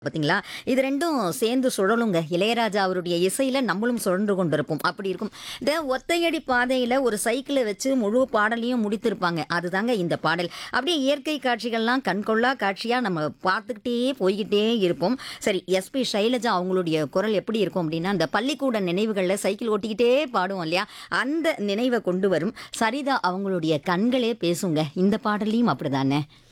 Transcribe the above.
பார்த்தீங்களா? இது 2ம் சேர்ந்து சுழலுங்க. இளையராஜா அவருடைய இசையில நம்மளும் சுழன்று கொண்டிருப்போம். அப்படி இருக்கும். இந்த ஒத்தையடி பாதையில ஒரு சைக்கிள வச்சு முழு பாடலையும் முடித்திருப்பாங்க. அதுதாங்க இந்த பாடல். அப்படியே இயற்கை காட்சிகள்லாம் கண்கொள்ளா காட்சியா நம்ம பார்த்துக்கிட்டே போய்க்கிட்டே இருப்போம். சரி, எஸ்பி சைலஜா அவங்களுடைய குரல் எப்படி இருக்கும் அப்படின்னா, அந்த பள்ளிக்கூட நினைவுகள்ல சைக்கிள் ஓட்டிக்கிட்டே பாடுவோம் இல்லையா? அந்த நினைவ கொண்டு வரும். சரிதா அவங்களுடைய கண்களே பேசுங்க. இந்த பாடல்லையும் அப்படிதானே?